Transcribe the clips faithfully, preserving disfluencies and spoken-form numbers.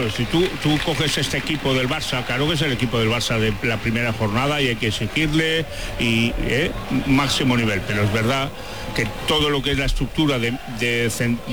claro, si tú, tú coges este equipo del Barça, claro que es el equipo del Barça de la primera jornada y hay que exigirle y eh, máximo nivel, pero es verdad que todo lo que es la estructura de, de,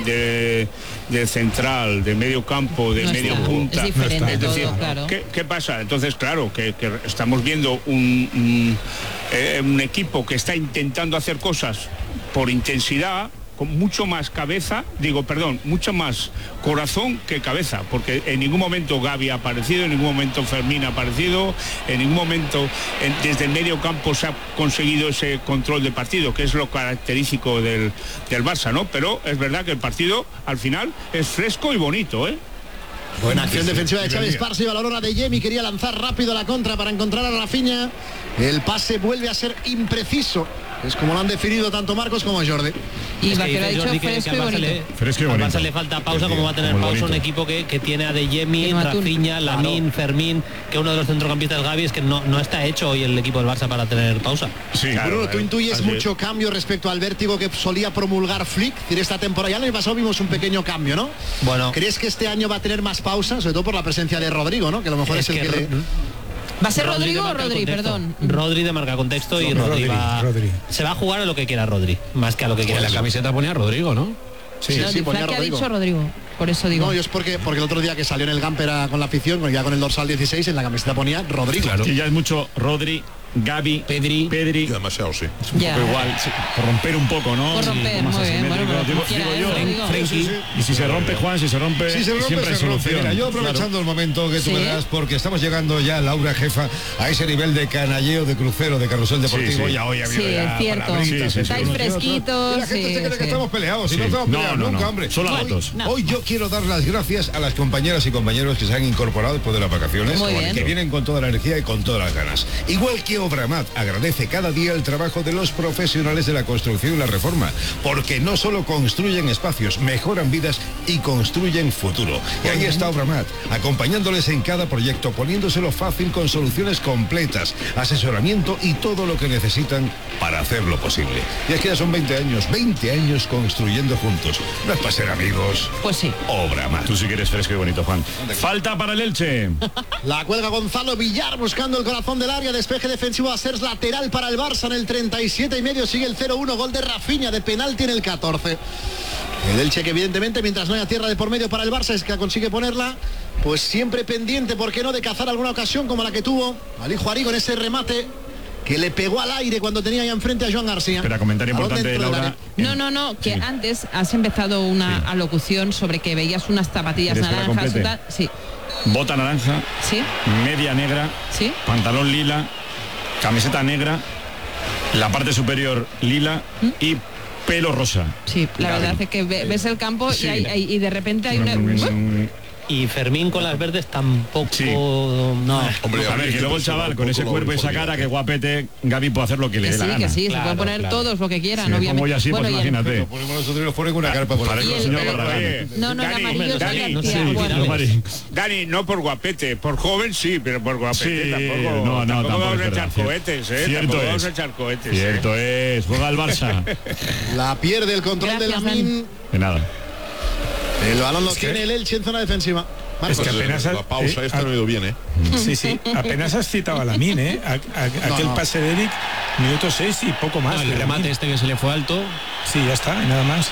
de, de central, de medio campo, de no medio está, punta, es diferente no es decir, todo, claro. ¿qué, ¿qué pasa? Entonces, claro, que, que estamos viendo un, un, eh, un equipo que está intentando hacer cosas por intensidad, con mucho más cabeza, digo, perdón, mucho más corazón que cabeza, porque en ningún momento Gavi ha aparecido, en ningún momento Fermín ha aparecido, en ningún momento en, desde el medio campo se ha conseguido ese control de partido, que es lo característico del, del Barça, ¿no? Pero es verdad que el partido, al final, es fresco y bonito, ¿eh? Buena acción defensiva de Xavi Esparza y valora de Yemi, quería lanzar rápido la contra para encontrar a Rafinha. El pase vuelve a ser impreciso. Es como lo han definido tanto Marcos como Jordi. Y va que lo ha dicho Jordi fresco que, que y bonito. Le, fresco y al bonito. Barça le falta pausa, como va a tener pausa un equipo que, que tiene a De Jemi, Rafinha, Lamine, Fermín, que uno de los centrocampistas Gavi, es que no, no está hecho hoy el equipo del Barça para tener pausa. Sí, claro, Bruno, tú intuyes mucho cambio respecto al vértigo que solía promulgar Flick. En esta temporada, ya el año pasado vimos un pequeño cambio, ¿no? Bueno. ¿Crees que este año va a tener más pausa? Sobre todo por la presencia de Rodrigo, ¿no? Que a lo mejor es, es el que, que le... ¿Va a ser Rodri Rodrigo o Rodri, perdón? Rodri de marca contexto y Rodri, Rodri, va, Rodri se va a jugar a lo que quiera Rodri, más que a lo que quiera. En la camiseta ponía Rodrigo, ¿no? Sí, sí, sí ponía Rodrigo. Ha dicho Rodrigo, por eso digo. No, yo es porque, porque el otro día que salió en el Gamper con la afición, ya con el dorsal dieciséis, en la camiseta ponía Rodrigo. Claro. Y ya es mucho Rodri, Gavi, Pedri, Pedri. Y demasiado, sí. Es un ya. poco igual, sí, por romper un poco, ¿no? Por romper, sí, muy bien. Bueno, bueno, digo, quiera, digo eh, yo, Frenkie. sí, sí. Y si se rompe, Juan, si se rompe, si se rompe siempre se hay rompe. solución. Mira, yo aprovechando claro. el momento que tú ¿Sí? me das, porque estamos llegando ya, Laura, jefa, a ese nivel de canalleo, de crucero, de carrusel deportivo. Sí, sí. Ya hoy ha habido sí, ya es cierto. Sí, sí, sí, estáis sí. fresquitos. Y la gente sí, se cree sí. que estamos peleados, y Sí. no estamos No, peleados no, nunca, no. hombre. Solo hoy, votos. No. hoy yo quiero dar las gracias a las compañeras y compañeros que se han incorporado después de las vacaciones, Muy bien. que vienen con toda la energía y con todas las ganas. Igual que Obramat agradece cada día el trabajo de los profesionales de la construcción y la reforma, porque no solo construyen espacios, mejoran vidas y construyen futuro. Y ahí está Obramat, acompañándoles en cada proyecto, poniéndoselo fácil con soluciones completas, asesoramiento y todo lo que necesitan para hacerlo posible. Y es que ya son veinte años, veinte años construyendo juntos. No es para ser amigos. Pues sí. Obramat. Tú sí que eres fresco y bonito, Juan. Falta para el Elche. La cuelga Gonzalo Villar buscando el corazón del área, despeje defensivo a ser lateral para el Barça en el treinta y siete y medio, sigue el cero uno, gol de Rafinha de penalti en el catorce. El Elche que evidentemente mientras no haya tierra de por medio para el Barça es que consigue ponerla, pues siempre pendiente, ¿por qué no?, de cazar alguna ocasión como la que tuvo Alijo Arigo en ese remate que le pegó al aire cuando tenía ya enfrente a Joan García. Espera, comentario importante, Laura. No, no, no, que sí. antes has empezado una sí. alocución sobre que veías unas zapatillas naranjas. Una... Sí. Bota naranja, sí. media negra, sí. pantalón lila, camiseta negra, la parte superior lila ¿Mm? y pelo rosa. Sí, la Gaby. verdad es que ves el campo sí. y, hay, hay, y de repente hay una... Y Fermín con las verdes tampoco. Sí. No. Hombre, a ver, que luego el chaval con ese cuerpo y esa cara, que guapete, Gaby puede hacer lo que le dé la gana. Que sí, claro, se puede poner claro. todos lo que quieran, sí, obviamente. Como yo así, bueno, pues imagínate. Lo ponemos nosotros y nos ponen una carpa por ahí. No, no, Dani, amarillo Dani, no, sí, Dani, Dani, no por guapete, por joven sí, pero por guapete sí, tampoco. No, no, tampoco tampoco vamos es a echar verdad, cohetes, ¿eh? Cierto Tampoco es. vamos a echar cohetes. Cierto ¿eh? es. Juega el Barça. La pierde el control Gracias, de Lamine. De nada. El balón lo es tiene que... el Elche en zona defensiva. Marcos. Es que apenas la pausa eh, esta no ha ido bien, ¿eh? Sí, sí, apenas has citado a Lamine, ¿eh? A, a, a, no, aquel no. pase de Eric, minuto seis y poco más. No, el remate este que se le fue alto. Sí, ya está, nada más.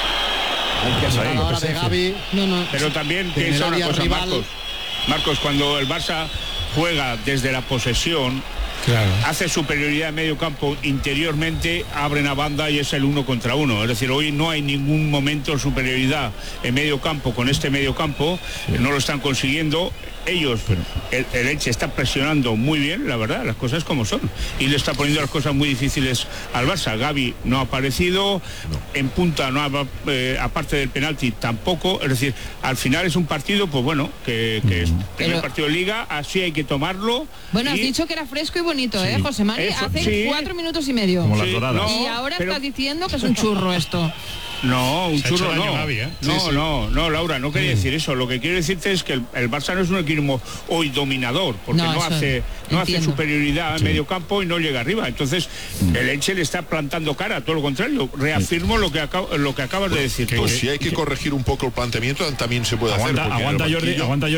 Ahí, ahora de Gavi. No, no. Pero también piensa una cosa, rival. Marcos. Marcos, cuando el Barça juega desde la posesión, claro. hace superioridad en medio campo interiormente, abren a banda y es el uno contra uno. Es decir, hoy no hay ningún momento de superioridad en medio campo con este medio campo, sí. no lo están consiguiendo. Ellos, el, el Elche está presionando muy bien, la verdad, las cosas como son, y le está poniendo las cosas muy difíciles al Barça. Gavi no ha aparecido, no. en punta no ha, eh, aparte del penalti tampoco. Es decir, al final es un partido, pues bueno, que, que es primer Pero... partido de Liga, así hay que tomarlo. Bueno, y... has dicho que era fresco y bonito, sí. ¿eh, José Mari? Eso, hace sí. cuatro minutos y medio. Como las sí, doradas. no, y ahora pero... estás diciendo que es un churro esto. No, un Se churro no. Gavi, ¿eh? No, sí, sí. no, no, Laura, no quería mm. decir eso. Lo que quiero decirte es que el, el Barça no es un equipo hoy dominador, porque no, no hace no hace superioridad sí. en medio campo y no llega arriba. Entonces, mm. el Elche le está plantando cara, todo lo contrario. Reafirmo sí. lo que acabo, lo que acabas de decir. Pues si hay que corregir un poco el planteamiento, también se puede aguanta, hacer. Aguanta Jordi, aguanta Jordi.